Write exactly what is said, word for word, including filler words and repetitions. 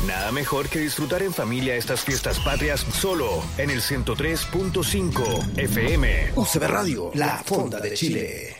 Nada mejor que disfrutar en familia estas fiestas patrias solo en el ciento tres punto cinco F M. U C B Radio, la fonda de Chile.